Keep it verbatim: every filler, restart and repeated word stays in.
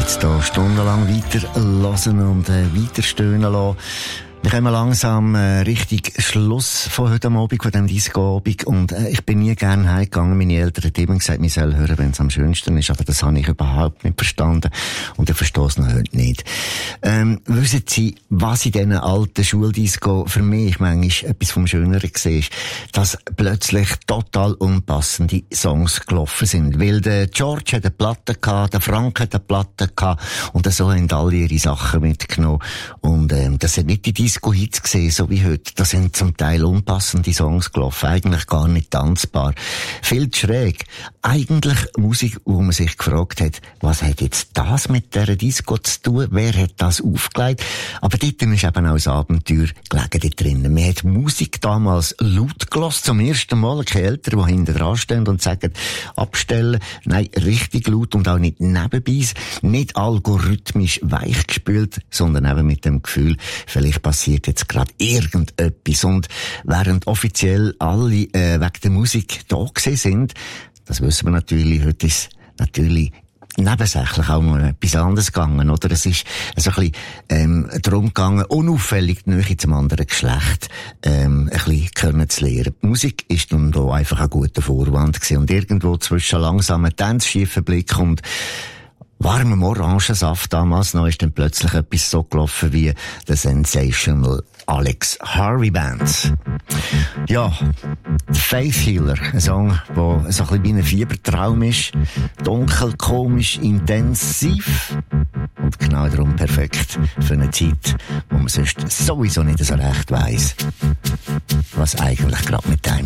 jetzt hier stundenlang weiter hören und äh, weiter stöhnen lassen. Wir kommen langsam äh, richtig Schluss von heute Abend, von diesem Disco-Abend. Und äh, ich bin nie gerne heimgegangen. Meine Eltern haben immer gesagt, man soll hören, wenn es am schönsten ist. Aber das habe ich überhaupt nicht verstanden. Und ich verstehe es noch heute nicht. Ähm, wissen Sie, was in diesen alten Schuldisco für mich manchmal etwas vom Schöneren war, dass plötzlich total unpassende Songs gelaufen sind. Weil der George hat eine Platte gehabt, der Frank hat eine Platte gehabt. Und so haben alle ihre Sachen mitgenommen. Und ähm, das sind nicht die Disco-Hits gesehen, so wie heute. Da sind zum Teil unpassende Songs gelaufen, eigentlich gar nicht tanzbar. Viel zu schräg. Eigentlich Musik, wo man sich gefragt hat, was hat jetzt das mit dieser Disco zu tun? Wer hat das aufgelegt? Aber dort ist eben auch das Abenteuer gelegen dort drinnen. Man hat Musik damals laut gehört, zum ersten Mal. Keine Eltern, die hinten dran stehen und sagen, abstellen. Nein, richtig laut und auch nicht nebenbei. Nicht algorithmisch weichgespült, sondern eben mit dem Gefühl, vielleicht passiert jetzt gerade irgendetwas. Und während offiziell alle äh, wegen der Musik da gewesen sind, das wissen wir natürlich, heute ist natürlich nebensächlich auch mal etwas anderes gegangen, oder? Es ist so ein bisschen ähm, darum gegangen, unauffällig die Nähe zum anderen Geschlecht ähm, ein bisschen kennenzulernen. Die Musik ist dann da einfach ein guter Vorwand gewesen. Und irgendwo zwischen langsamen Tanzschiefen Blick und warmem Orangensaft damals noch ist dann plötzlich etwas so gelaufen wie The Sensational Alex Harvey Band. Ja, Faith Healer, ein Song, der so ein bisschen wie ein Fiebertraum ist. Dunkel, komisch, intensiv. Und genau darum perfekt für eine Zeit, wo man sonst sowieso nicht so recht weiss, was eigentlich gerade mit einem